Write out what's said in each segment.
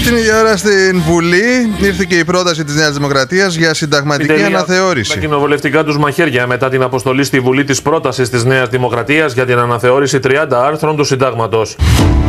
Την ίδια ώρα στην Βουλή ήρθε και η πρόταση της Νέας Δημοκρατίας για συνταγματική αναθεώρηση. Τα κοινοβουλευτικά τους μαχαίρια μετά την αποστολή στη Βουλή της πρότασης της Νέας Δημοκρατίας για την αναθεώρηση 30 άρθρων του Συντάγματος.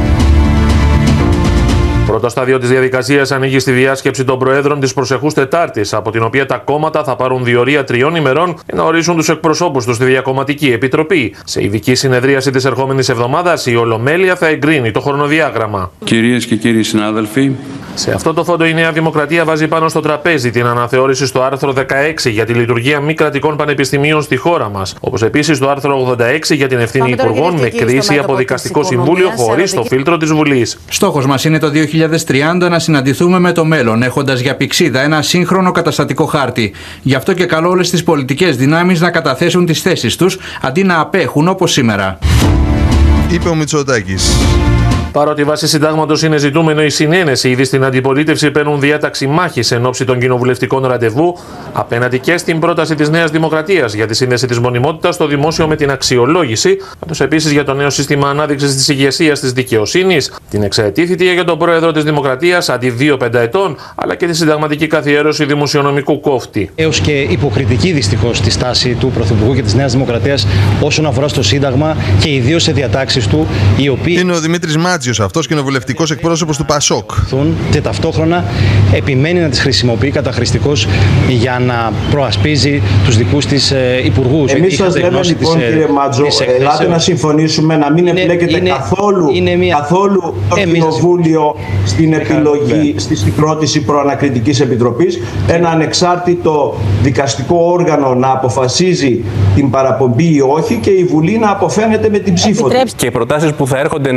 Πρώτο στάδιο της διαδικασίας ανοίγει στη διάσκεψη των Προέδρων της προσεχούς Τετάρτης, από την οποία τα κόμματα θα πάρουν διορία 3 ημερών για να ορίσουν τους εκπροσώπους τους στη Διακομματική Επιτροπή. Σε ειδική συνεδρίαση της ερχόμενης εβδομάδας, η Ολομέλεια θα εγκρίνει το χρονοδιάγραμμα. Κυρίες και κύριοι συνάδελφοι, σε αυτό το φόντο η Νέα Δημοκρατία βάζει πάνω στο τραπέζι την αναθεώρηση στο άρθρο 16 για τη λειτουργία μη κρατικών πανεπιστημίων στη χώρα μας. Όπως επίσης το άρθρο 86 για την ευθύνη υπουργών με κρίση από δικαστικό συμβούλιο χωρίς το φίλτρο της Βουλής. Στόχος μας είναι το 2030 να συναντηθούμε με το μέλλον, έχοντας για πηξίδα ένα σύγχρονο καταστατικό χάρτη. Γι' αυτό και καλώ όλες τις πολιτικές δυνάμεις να καταθέσουν τις θέσεις τους αντί να απέχουν όπως σήμερα. Είπε ο Μητσοτάκης. Παρότι βάσει συντάγματος είναι ζητούμενο η συνένεση, ήδη στην αντιπολίτευση παίρνουν διάταξη μάχης εν ώψη των κοινοβουλευτικών ραντεβού, απέναντι και στην πρόταση της Νέας Δημοκρατίας για τη σύνδεση της μονιμότητας στο δημόσιο με την αξιολόγηση, καθώς επίσης για το νέο σύστημα ανάδειξης της ηγεσίας της δικαιοσύνης, την εξαετή θητεία για τον πρόεδρο της Δημοκρατίας αντί 2 πενταετών, αλλά και τη συνταγματική καθιέρωση δημοσιονομικού κόφτη. Έως και υποκριτική δυστυχώς τη στάση του Πρωθυπουργού και της Νέας Δημοκρατίας όσον αφορά στο Σύνταγμα και ιδίως σε διατάξεις του, οι οποίοι. Είναι ο Δημήτρης Μάτζιος, αυτός κοινοβουλευτικός εκπρόσωπος του ΠΑΣΟΚ. Και ταυτόχρονα επιμένει να τις χρησιμοποιεί καταχρηστικώς για να προασπίζει τους δικούς της υπουργούς. Εμείς σας λέμε λοιπόν, κύριε Μάτζο, ελάτε να συμφωνήσουμε να μην εμπλέκεται καθόλου το Κοινοβούλιο στην επιλογή, στην πρόταση προανακριτικής επιτροπής. Ένα ανεξάρτητο δικαστικό όργανο να αποφασίζει την παραπομπή ή όχι και η Βουλή να αποφαίνεται με την ψήφο του. Και οι προτάσεις που θα έρχονται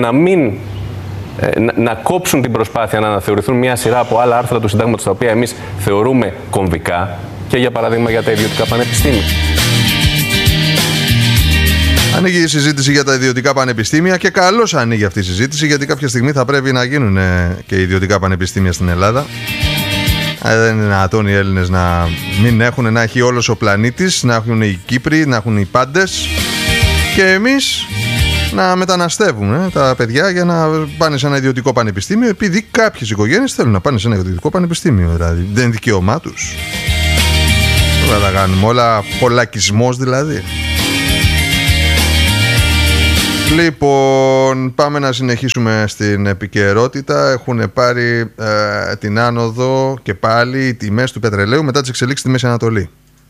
να κόψουν την προσπάθεια να αναθεωρηθούν μια σειρά από άλλα άρθρα του Συντάγματος τα οποία εμείς θεωρούμε κομβικά και για παράδειγμα για τα ιδιωτικά πανεπιστήμια. Ανοίγει η συζήτηση για τα ιδιωτικά πανεπιστήμια και καλώς ανοίγει αυτή η συζήτηση, γιατί κάποια στιγμή θα πρέπει να γίνουν και ιδιωτικά πανεπιστήμια στην Ελλάδα. Δεν είναι δυνατόν οι Έλληνες να μην έχουν, να έχει όλος ο πλανήτης, να έχουν οι Κύπροι, να έχουν οι πάντες και εμείς να μεταναστεύουν τα παιδιά για να πάνε σε ένα ιδιωτικό πανεπιστήμιο, επειδή κάποιες οικογένειες θέλουν να πάνε σε ένα ιδιωτικό πανεπιστήμιο. Δηλαδή δεν είναι δικαίωμά τους. Δεν θα τα κάνουμε όλα, πολλακισμός δηλαδή. Λοιπόν, πάμε να συνεχίσουμε στην επικαιρότητα. Έχουν πάρει την άνοδο και πάλι οι τιμές του πετρελαίου μετά τις εξελίξεις στη Μέση Ανατολή.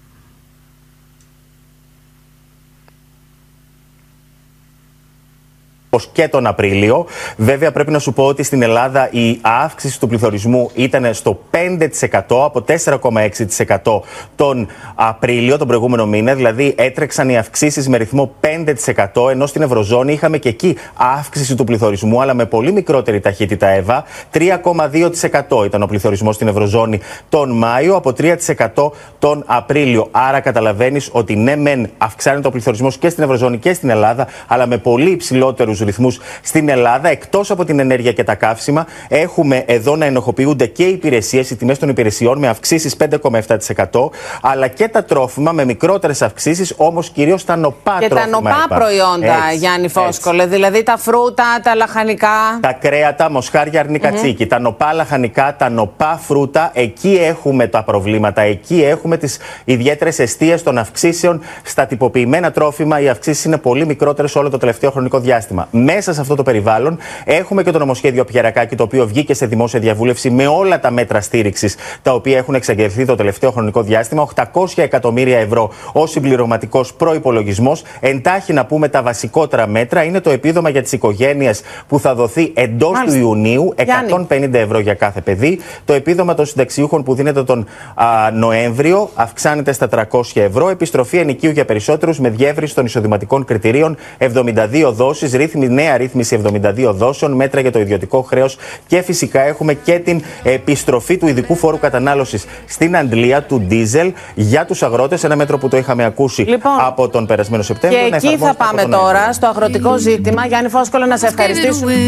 Και τον Απρίλιο. Βέβαια πρέπει να σου πω ότι στην Ελλάδα η αύξηση του πληθωρισμού ήταν στο 5% από 4,6% τον Απρίλιο, τον προηγούμενο μήνα. Δηλαδή έτρεξαν οι αυξήσεις με ρυθμό 5%, ενώ στην Ευρωζώνη είχαμε και εκεί αύξηση του πληθωρισμού, αλλά με πολύ μικρότερη ταχύτητα, Εύα. 3,2% ήταν ο πληθωρισμός στην Ευρωζώνη τον Μάιο, από 3% τον Απρίλιο. Άρα καταλαβαίνεις ότι ναι μεν αυξάνεται ο πληθωρισμός και στην Ευρωζώνη και στην Ελλάδα, αλλά με πολύ υψηλότερους ρυθμούς στην Ελλάδα. Εκτός από την ενέργεια και τα καύσιμα, έχουμε εδώ να ενοχοποιούνται και οι υπηρεσίες, οι τιμές των υπηρεσιών με αυξήσεις 5,7%, αλλά και τα τρόφιμα με μικρότερες αυξήσεις, όμως κυρίως τα νοπά και τρόφιμα. Και τα νοπά προϊόντα, Γιάννη Φόσκολε, δηλαδή τα φρούτα, τα λαχανικά. Τα κρέατα, μοσχάρια, αρνί κατσίκι, τα νοπά λαχανικά, τα νοπά φρούτα, εκεί έχουμε τα προβλήματα, εκεί έχουμε τις ιδιαίτερες αιστείες των αυξήσεων. Στα τυποποιημένα τρόφιμα οι αυξήσεις είναι πολύ μικρότερες όλο το τελευταίο χρονικό διάστημα. Μέσα σε αυτό το περιβάλλον έχουμε και το νομοσχέδιο Πιερακάκη, το οποίο βγήκε σε δημόσια διαβούλευση με όλα τα μέτρα στήριξης τα οποία έχουν εξαγγελθεί το τελευταίο χρονικό διάστημα. 800 εκατομμύρια ευρώ ως συμπληρωματικός προϋπολογισμός. Εντάχει να πούμε τα βασικότερα μέτρα είναι το επίδομα για τις οικογένειες που θα δοθεί εντός του Ιουνίου, 150 ευρώ για κάθε παιδί. Το επίδομα των συνταξιούχων που δίνεται τον Νοέμβριο αυξάνεται στα 300 ευρώ. Επιστροφή ενοικίου για περισσότερους με διεύρυνση των εισοδηματικών κριτηρίων, 72 δόσεις, νέα ρύθμιση 72 δόσεων, μέτρα για το ιδιωτικό χρέος και φυσικά έχουμε και την επιστροφή του ειδικού φόρου κατανάλωσης στην Αντλία του ντίζελ για τους αγρότες. Ένα μέτρο που το είχαμε ακούσει από τον περασμένο Σεπτέμβριο. Και εκεί θα πάμε τώρα στο αγροτικό ζήτημα. Γιάννη Φόσκολο, να σε ευχαριστήσουμε.